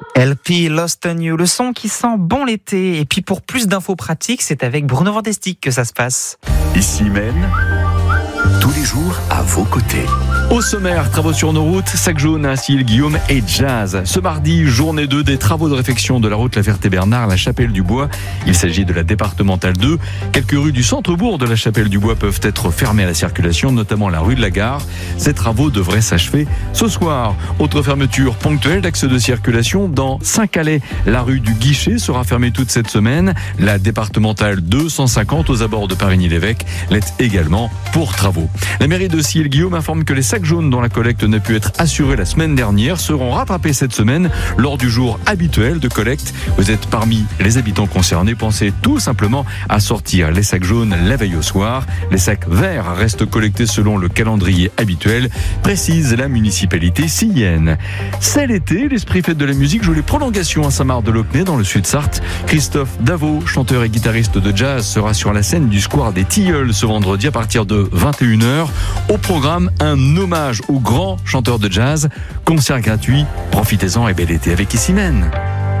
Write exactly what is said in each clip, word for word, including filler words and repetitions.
L P Lost on You, le son qui sent bon l'été. Et puis pour plus d'infos pratiques, c'est avec Bruno Vandestick que ça se passe. Ici Maine, tous les jours à vos côtés. Au sommaire, travaux sur nos routes, sac jaune, Ainsi, Guillaume et jazz. Ce mardi, journée deux des travaux de réfection de la route La Ferté-Bernard, la Chapelle-du-Bois. Il s'agit de la départementale deux. Quelques rues du centre-bourg de la Chapelle-du-Bois peuvent être fermées à la circulation, notamment la rue de la Gare. Ces travaux devraient s'achever ce soir. Autre fermeture ponctuelle d'axe de circulation dans Saint-Calais. La rue du Guichet sera fermée toute cette semaine. La départementale deux cent cinquante aux abords de Parigny-l'Évêque l'est également pour travaux. La mairie de Sille-Guillaume informe que les sacs jaunes dont la collecte n'a pu être assurée la semaine dernière seront rattrapés cette semaine lors du jour habituel de collecte. Vous êtes parmi les habitants concernés, pensez tout simplement à sortir les sacs jaunes la veille au soir. Les sacs verts restent collectés selon le calendrier habituel, précise la municipalité sillenne. C'est l'été, l'esprit fête de la musique joue les prolongations à Saint-Marc-de-Locnay dans le Sud-Sarthe. Christophe Davot, chanteur et guitariste de jazz, sera sur la scène du Square des Tilleuls ce vendredi à partir de vingt et une heures. Au programme, un hommage au grand chanteur de jazz, concert gratuit, profitez-en et bel été avec Ici Maine.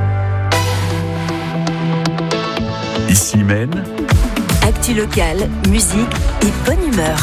Ici Maine, actu locale, musique et bonne humeur.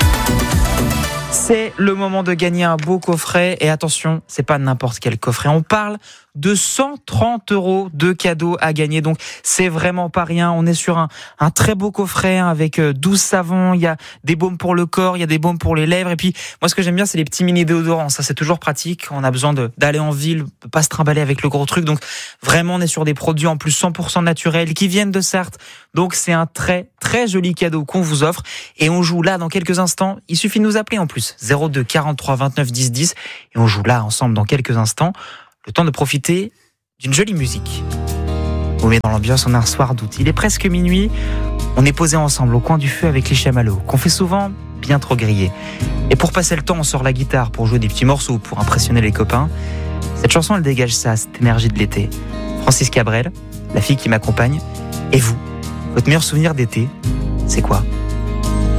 C'est le moment de gagner un beau coffret. Et attention, c'est pas n'importe quel coffret. On parle de cent trente euros de cadeaux à gagner. Donc, c'est vraiment pas rien. On est sur un, un très beau coffret hein, avec douze savons. Il y a des baumes pour le corps, il y a des baumes pour les lèvres. Et puis, moi, ce que j'aime bien, c'est les petits mini déodorants. Ça, c'est toujours pratique. On a besoin de, d'aller en ville, de pas se trimballer avec le gros truc. Donc, vraiment, on est sur des produits en plus cent pour cent naturels qui viennent de Sarthe. Donc, c'est un très, très joli cadeau qu'on vous offre. Et on joue là dans quelques instants. Il suffit de nous appeler en plus. zéro deux quarante-trois vingt-neuf dix dix. Et on joue là ensemble dans quelques instants. Le temps de profiter d'une jolie musique. On met dans l'ambiance, on a un soir d'août. Il est presque minuit. On est posé ensemble au coin du feu avec les chamallows, qu'on fait souvent bien trop griller. Et pour passer le temps, on sort la guitare pour jouer des petits morceaux, pour impressionner les copains. Cette chanson, elle dégage ça, cette énergie de l'été. Francis Cabrel, la fille qui m'accompagne. Et vous, votre meilleur souvenir d'été, c'est quoi ?